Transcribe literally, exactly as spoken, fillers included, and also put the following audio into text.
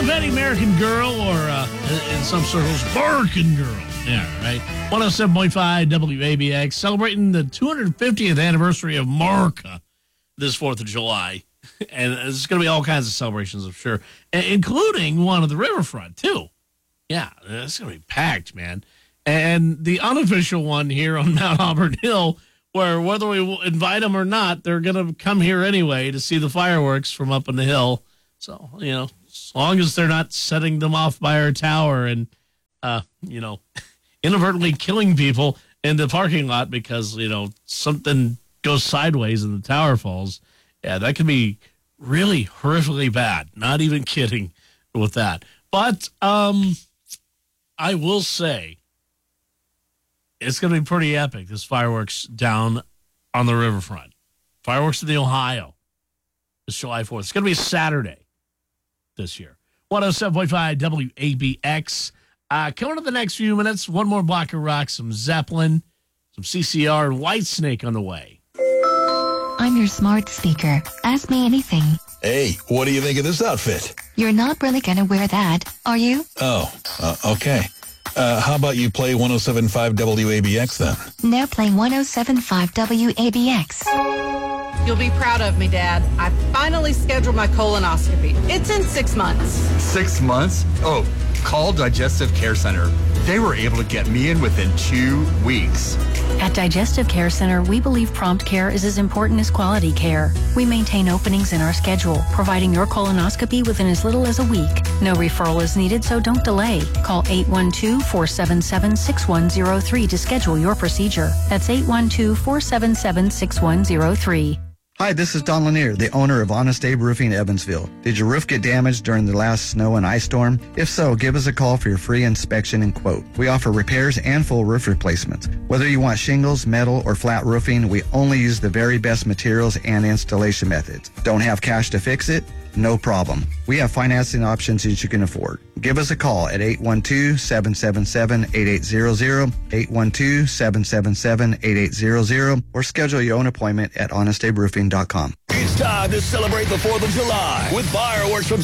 the Betty American Girl, or uh, in some circles, American Girl. Yeah, right. one oh seven point five W A B X, celebrating the two hundred fiftieth anniversary of America this fourth of July. And there's going to be all kinds of celebrations, I'm sure, including one of the riverfront, too. Yeah, it's going to be packed, man. And the unofficial one here on Mount Auburn Hill, where whether we invite them or not, they're going to come here anyway to see the fireworks from up on the hill. So, you know, as long as they're not setting them off by our tower and, uh, you know, inadvertently killing people in the parking lot because, you know, something goes sideways and the tower falls. Yeah, that could be really horrifically bad. Not even kidding with that. But um, I will say it's going to be pretty epic, this fireworks down on the riverfront. Fireworks in the Ohio. It's July fourth. It's going to be Saturday this year. one oh seven point five W A B X. Uh, coming up the next few minutes, one more block of rock, some Zeppelin, some C C R, and Whitesnake on the way. I'm your smart speaker. Ask me anything. Hey, what do you think of this outfit? You're not really going to wear that, are you? Oh, uh, okay. Uh, how about you play one oh seven point five W A B X then? Now play one oh seven point five W A B X. You'll be proud of me, Dad. I finally scheduled my colonoscopy. It's in six months. Six months? Oh, call Digestive Care Center. They were able to get me in within two weeks. At Digestive Care Center, we believe prompt care is as important as quality care. We maintain openings in our schedule, providing your colonoscopy within as little as a week. No referral is needed, so don't delay. Call eight one two, four seven seven, six one zero three to schedule your procedure. That's eight one two, four seven seven, six one zero three. Hi, this is Don Lanier, the owner of Honest Abe Roofing Evansville. Did your roof get damaged during the last snow and ice storm? If so, give us a call for your free inspection and quote. We offer repairs and full roof replacements. Whether you want shingles, metal, or flat roofing, we only use the very best materials and installation methods. Don't have cash to fix it? No problem. We have financing options that you can afford. Give us a call at eight one two, seven seven seven, eight eight zero zero, eight one two, seven seven seven, eight eight zero zero, or schedule your own appointment at honest abe roofing dot com. It's time to celebrate the fourth of July with fireworks from